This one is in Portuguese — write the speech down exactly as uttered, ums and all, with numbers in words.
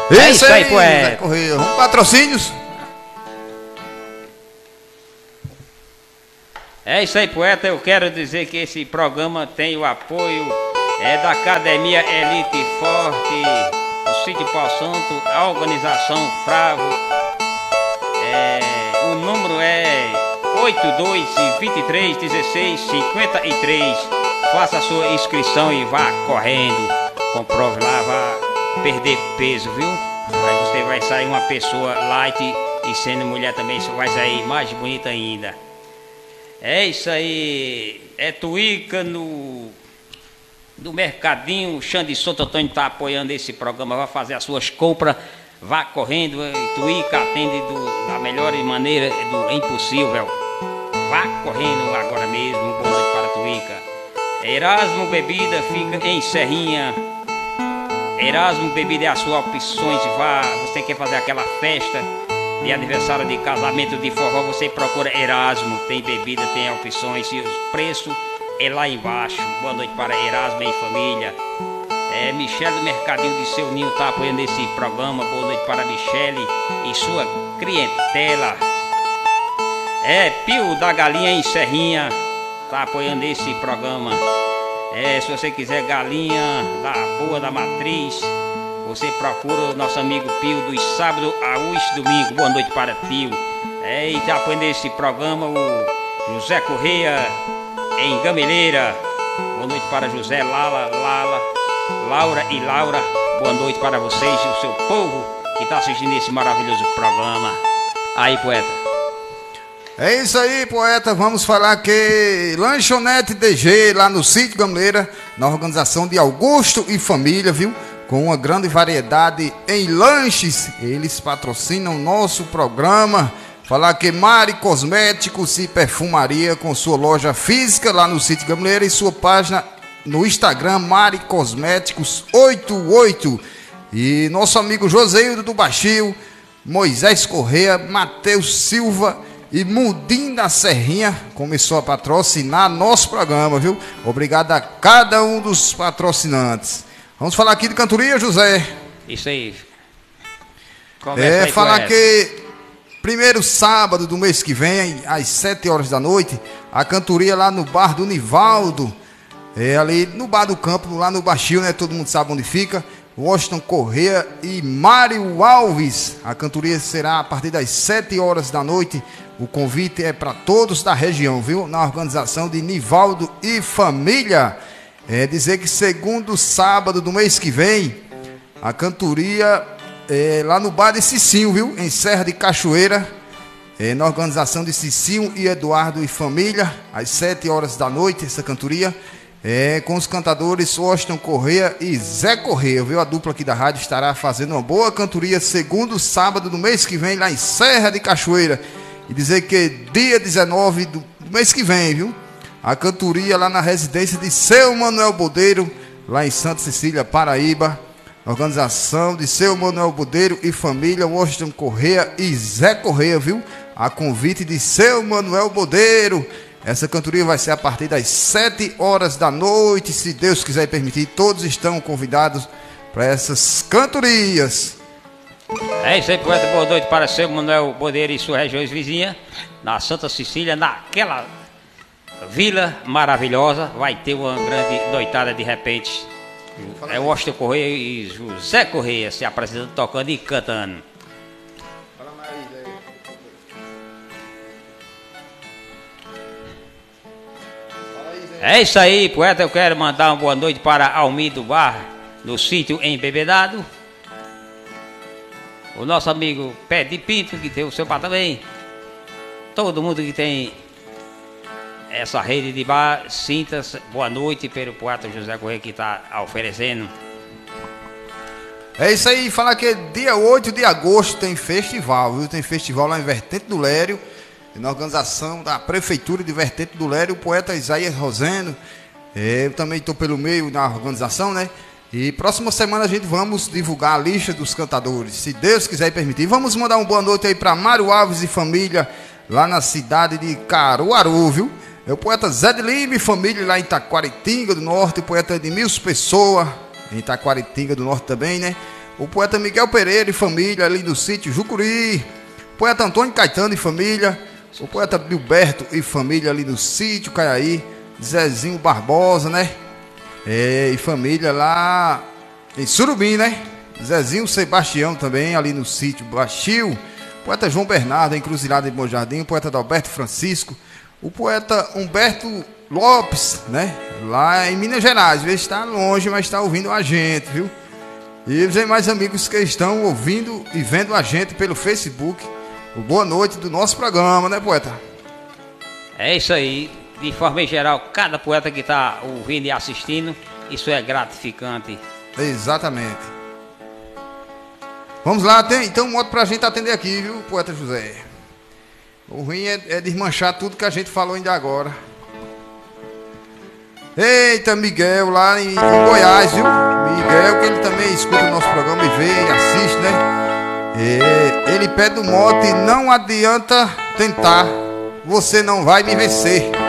É isso aí, poeta. Vamos patrocínios. É isso aí, poeta. Eu quero dizer que esse programa tem o apoio é, da Academia Elite Forte, o Sítio Pau Santo, a organização Fravo. É, o número é oito dois, vinte e três, dezesseis, cinquenta e três. Faça a sua inscrição e vá correndo. Comprove lá, vá perder peso, viu? Aí você vai sair uma pessoa light e sendo mulher também, você vai sair mais bonita ainda. É isso aí, é Tuíca no, no Mercadinho. O Xande Santo Antônio está apoiando esse programa, vai fazer as suas compras, vá correndo. Tuíca atende do, da melhor maneira, do impossível. Vá correndo agora mesmo, boa noite para Tuíca. Erasmo Bebida fica em Serrinha. Erasmo Bebida é a sua opções, vá, você quer fazer aquela festa de aniversário de casamento de forró, você procura Erasmo, tem bebida, tem opções e o preço é lá embaixo. Boa noite para Erasmo e família. É, Michele do Mercadinho de Seu Ninho está apoiando esse programa. Boa noite para Michele e sua clientela. É, Pio da Galinha em Serrinha está apoiando esse programa. É, se você quiser galinha da boa da matriz, você procura o nosso amigo Pio dos sábados aos domingos. Boa noite para Pio. É, e está apoiando esse programa o José Correia em Gameleira. Boa noite para José, Lala, Lala, Laura e Laura. Boa noite para vocês e o seu povo que está assistindo esse maravilhoso programa. Aí, poeta. É isso aí, poeta. Vamos falar que Lanchonete D G, lá no Sítio Gameleira, na organização de Augusto e família, viu? Com uma grande variedade em lanches. Eles patrocinam nosso programa. Falar que Mari Cosméticos e Perfumaria, com sua loja física lá no Sítio Gameleira e sua página no Instagram, Mari Cosméticos oitenta e oito. E nosso amigo Joseildo do Baixio, Moisés Correia, Matheus Silva e Mudim da Serrinha começou a patrocinar nosso programa, viu? Obrigado a cada um dos patrocinantes. Vamos falar aqui de cantoria, José. Isso aí. Conversa é, aí falar que primeiro sábado do mês que vem, às sete horas da noite, a cantoria lá no bar do Nivaldo, é, ali no bar do campo, lá no Baixio, né? Todo mundo sabe onde fica. Washington Correia e Mário Alves. A cantoria será a partir das sete horas da noite. O convite é para todos da região, viu? Na organização de Nivaldo e família. É dizer que segundo sábado do mês que vem, a cantoria é lá no bar de Cicinho, viu? Em Serra de Cachoeira. É, na organização de Cicinho e Eduardo e família. Às sete horas da noite, essa cantoria. É, com os cantadores Washington Correia e Zé Correia, viu? A dupla aqui da rádio estará fazendo uma boa cantoria segundo sábado do mês que vem, lá em Serra de Cachoeira. E dizer que dia dezenove do mês que vem, viu? A cantoria lá na residência de Seu Manuel Bodeiro, lá em Santa Cecília, Paraíba. Organização de Seu Manuel Bodeiro e família, Washington Correia e Zé Correia, viu? A convite de Seu Manuel Bodeiro. Essa cantoria vai ser a partir das sete horas da noite, se Deus quiser permitir. Todos estão convidados para essas cantorias. É isso aí, poeta. Boa noite para Seu Manuel Bodeiro e suas regiões vizinhas, na Santa Cecília, naquela vila maravilhosa. Vai ter uma grande noitada de repente. É o Washington Correia e José Correia se apresentando, tocando e cantando. É isso aí, poeta. Eu quero mandar uma boa noite para Almido Bar, no sítio Embebedado. O nosso amigo Pé de Pinto, que tem o seu bar também. Todo mundo que tem essa rede de bar, sinta-se boa noite pelo poeta José Correia que está oferecendo. É isso aí, falar que dia oito de agosto tem festival, viu? Tem festival lá em Vertente do Lério, na organização da Prefeitura de Vertente do Lério, o poeta Isaías Rosendo. Eu também estou pelo meio na organização, né? E próxima semana a gente vamos divulgar a lista dos cantadores, se Deus quiser permitir. Vamos mandar uma boa noite aí para Mário Alves e família, lá na cidade de Caruaru, viu? É o poeta Zé de Lima e família lá em Taquaritinga do Norte, o poeta Edmilson Pessoa, em Taquaritinga do Norte também, né? o poeta Miguel Pereira e família ali do sítio Jucuri, o poeta Antônio Caetano e família, o poeta Gilberto e família ali no sítio Caiaí, Zezinho Barbosa, né? É, e família lá em Surubim, né? Zezinho Sebastião também ali no sítio Baixio, poeta João Bernardo, Encruzilhada de Bom Jardim, o poeta Adalberto Francisco, o poeta Humberto Lopes, né? Lá em Minas Gerais, vê, está longe, mas está ouvindo a gente, viu? E os demais amigos que estão ouvindo e vendo a gente pelo Facebook, o boa noite do nosso programa, né, poeta? É isso aí, de forma geral, cada poeta que está ouvindo e assistindo, isso é gratificante. Exatamente. Vamos lá, tem então um modo pra gente atender aqui, viu, poeta José? O ruim é, é desmanchar tudo que a gente falou ainda agora. Eita, Miguel, lá em, em Goiás, viu? Miguel, que ele também escuta o nosso programa e vê e assiste, né? É, ele pede o mote, não adianta tentar, você não vai me vencer.